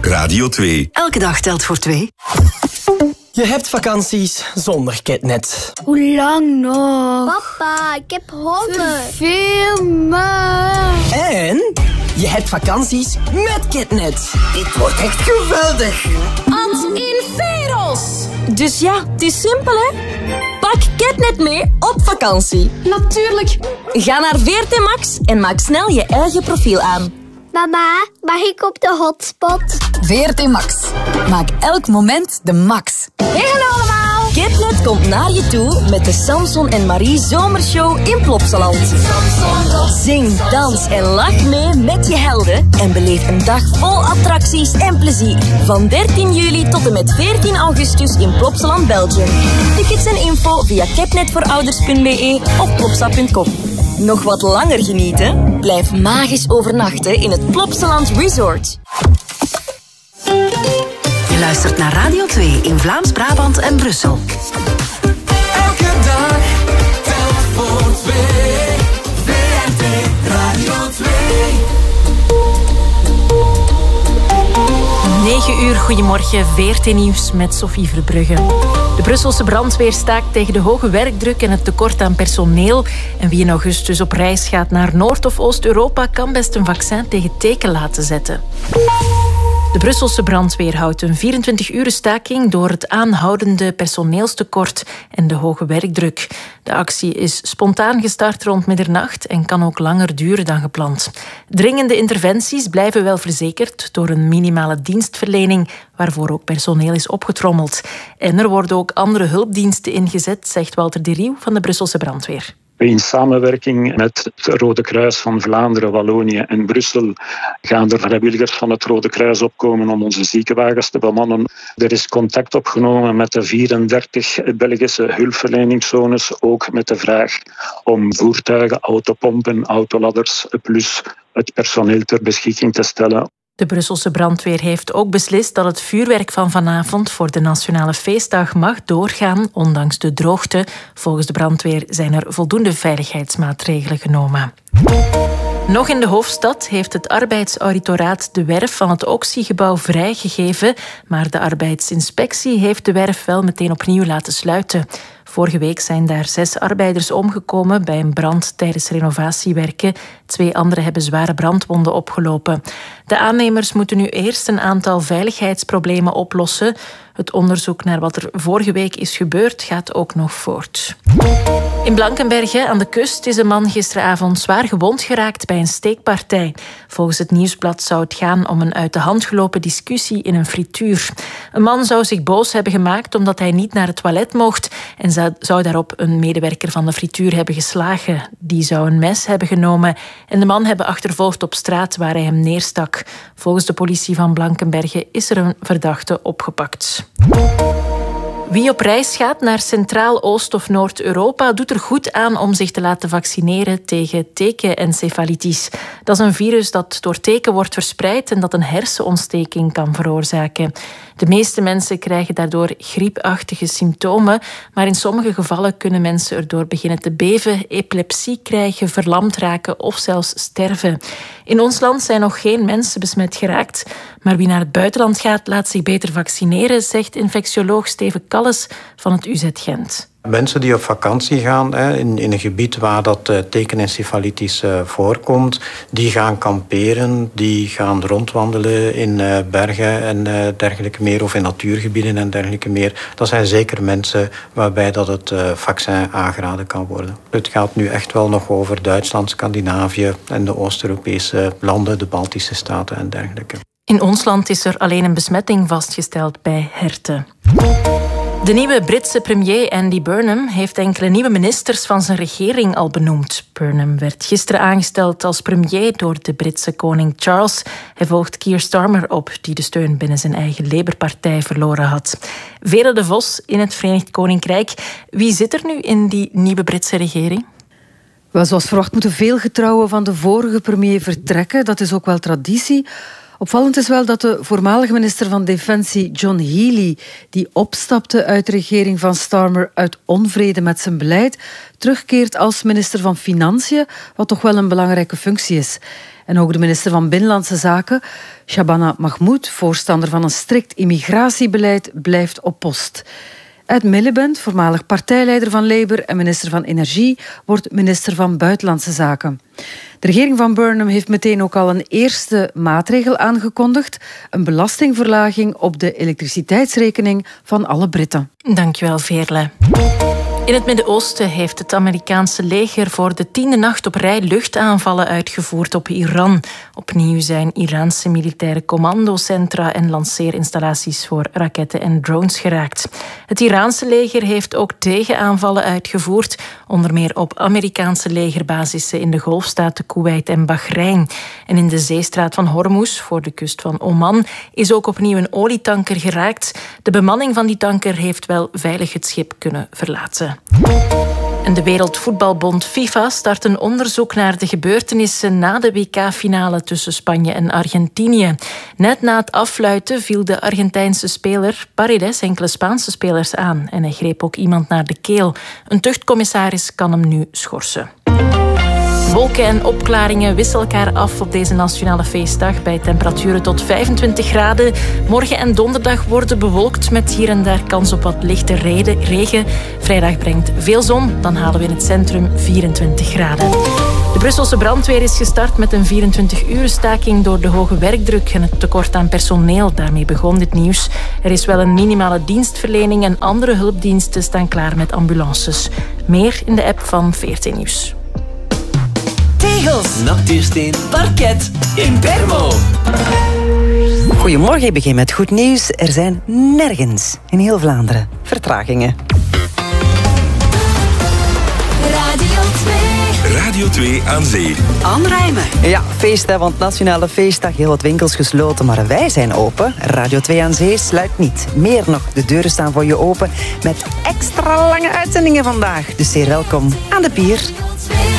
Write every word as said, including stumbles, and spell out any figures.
Radio twee. Elke dag telt voor twee. Je hebt vakanties zonder Kitnet. Hoe lang nog? Papa, ik heb honger. Veel maar. En je hebt vakanties met Kitnet. Dit wordt echt geweldig. Ans in Veros. Dus ja, het is simpel hè. Pak Kitnet mee op vakantie. Natuurlijk. Ga naar V R T Max en maak snel je eigen profiel aan. Mama, mag ik op de hotspot? V R T Max. Maak elk moment de max. Hey, hallo allemaal. Kitnet komt naar je toe met de Samson en Marie Zomershow in Plopsaland. Zing, dans en lach mee met je helden en beleef een dag vol attracties en plezier. Van dertien juli tot en met veertien augustus in Plopsaland, Belgium. Tickets en info via kitnetvoorouders punt b e of plopsa punt com. Nog wat langer genieten? Blijf magisch overnachten in het Plopsaland Resort. Je luistert naar Radio twee in Vlaams-Brabant en Brussel. Elke dag telt voor twee. V R T Radio twee. negen uur, goedemorgen, V R T Nieuws met Sophie Verbrugge. De Brusselse brandweer staakt tegen de hoge werkdruk en het tekort aan personeel. En wie in augustus op reis gaat naar Noord- of Oost-Europa kan best een vaccin tegen teken laten zetten. De Brusselse brandweer houdt een vierentwintig uren staking door het aanhoudende personeelstekort en de hoge werkdruk. De actie is spontaan gestart rond middernacht en kan ook langer duren dan gepland. Dringende interventies blijven wel verzekerd door een minimale dienstverlening waarvoor ook personeel is opgetrommeld. En er worden ook andere hulpdiensten ingezet, zegt Walter de Rieuw van de Brusselse brandweer. In samenwerking met het Rode Kruis van Vlaanderen, Wallonië en Brussel gaan er vrijwilligers van het Rode Kruis opkomen om onze ziekenwagens te bemannen. Er is contact opgenomen met de vierendertig Belgische hulpverleningszones, ook met de vraag om voertuigen, autopompen, autoladders plus het personeel ter beschikking te stellen. De Brusselse brandweer heeft ook beslist dat het vuurwerk van vanavond voor de Nationale Feestdag mag doorgaan, ondanks de droogte. Volgens de brandweer zijn er voldoende veiligheidsmaatregelen genomen. Nog in de hoofdstad heeft het arbeidsauditoraat de werf van het Oxy-gebouw vrijgegeven, maar de arbeidsinspectie heeft de werf wel meteen opnieuw laten sluiten. Vorige week zijn daar zes arbeiders omgekomen bij een brand tijdens renovatiewerken. Twee anderen hebben zware brandwonden opgelopen. De aannemers moeten nu eerst een aantal veiligheidsproblemen oplossen. Het onderzoek naar wat er vorige week is gebeurd gaat ook nog voort. In Blankenberge aan de kust is een man gisteravond zwaar gewond geraakt bij een steekpartij. Volgens het Nieuwsblad zou het gaan om een uit de hand gelopen discussie in een frituur. Een man zou zich boos hebben gemaakt omdat hij niet naar het toilet mocht en zou daarop een medewerker van de frituur hebben geslagen. Die zou een mes hebben genomen en de man hebben achtervolgd op straat waar hij hem neerstak. Volgens de politie van Blankenberge is er een verdachte opgepakt. Wie op reis gaat naar Centraal, Oost- of Noord-Europa doet er goed aan om zich te laten vaccineren tegen tekenencefalitis. Dat is een virus dat door teken wordt verspreid en dat een hersenontsteking kan veroorzaken. De meeste mensen krijgen daardoor griepachtige symptomen, maar in sommige gevallen kunnen mensen erdoor beginnen te beven, epilepsie krijgen, verlamd raken of zelfs sterven. In ons land zijn nog geen mensen besmet geraakt, maar wie naar het buitenland gaat laat zich beter vaccineren, zegt infectioloog Steven Kalles van het U Z Gent. Mensen die op vakantie gaan hè, in, in een gebied waar dat uh, tekenencefalitis uh, voorkomt, die gaan kamperen, die gaan rondwandelen in uh, bergen en uh, dergelijke meer, of in natuurgebieden en dergelijke meer. Dat zijn zeker mensen waarbij dat het uh, vaccin aangeraden kan worden. Het gaat nu echt wel nog over Duitsland, Scandinavië en de Oost-Europese landen, de Baltische staten en dergelijke. In ons land is er alleen een besmetting vastgesteld bij herten. De nieuwe Britse premier Andy Burnham heeft enkele nieuwe ministers van zijn regering al benoemd. Burnham werd gisteren aangesteld als premier door de Britse koning Charles. Hij volgt Keir Starmer op, die de steun binnen zijn eigen Labour-partij verloren had. Vera de Vos in het Verenigd Koninkrijk. Wie zit er nu in die nieuwe Britse regering? Wel, zoals verwacht moeten veel getrouwen van de vorige premier vertrekken. Dat is ook wel traditie. Opvallend is wel dat de voormalige minister van Defensie John Healey, die opstapte uit de regering van Starmer uit onvrede met zijn beleid, terugkeert als minister van Financiën, wat toch wel een belangrijke functie is. En ook de minister van Binnenlandse Zaken, Shabana Mahmoud, voorstander van een strikt immigratiebeleid, blijft op post. Ed Miliband, voormalig partijleider van Labour en minister van Energie, wordt minister van Buitenlandse Zaken. De regering van Burnham heeft meteen ook al een eerste maatregel aangekondigd. Een belastingverlaging op de elektriciteitsrekening van alle Britten. Dankjewel, Veerle. In het Midden-Oosten heeft het Amerikaanse leger voor de tiende nacht op rij luchtaanvallen uitgevoerd op Iran. Opnieuw zijn Iraanse militaire commandocentra en lanceerinstallaties voor raketten en drones geraakt. Het Iraanse leger heeft ook tegenaanvallen uitgevoerd, onder meer op Amerikaanse legerbasissen in de golfstaten Kuwait en Bahrein. En in de zeestraat van Hormuz, voor de kust van Oman, is ook opnieuw een olietanker geraakt. De bemanning van die tanker heeft wel veilig het schip kunnen verlaten. En de Wereldvoetbalbond FIFA start een onderzoek naar de gebeurtenissen na de W K-finale tussen Spanje en Argentinië. Net na het afluiten viel de Argentijnse speler Paredes enkele Spaanse spelers aan en hij greep ook iemand naar de keel. Een tuchtcommissaris kan hem nu schorsen. Wolken en opklaringen wisselen elkaar af op deze nationale feestdag bij temperaturen tot vijfentwintig graden. Morgen en donderdag worden bewolkt met hier en daar kans op wat lichte regen. Vrijdag brengt veel zon, dan halen we in het centrum vierentwintig graden. De Brusselse brandweer is gestart met een vierentwintig uur staking door de hoge werkdruk en het tekort aan personeel. Daarmee begon dit nieuws. Er is wel een minimale dienstverlening en andere hulpdiensten staan klaar met ambulances. Meer in de app van V R T Nieuws. Tegels, natuursteen, parket, Impermo. Goedemorgen, ik begin met goed nieuws. Er zijn nergens in heel Vlaanderen vertragingen. Radio twee. Radio twee aan zee. Aanrijmen. Ja, feest, hè, want Nationale Feestdag. Heel wat winkels gesloten, maar wij zijn open. Radio twee aan zee sluit niet. Meer nog, de deuren staan voor je open met extra lange uitzendingen vandaag. Dus zeer welkom aan de pier.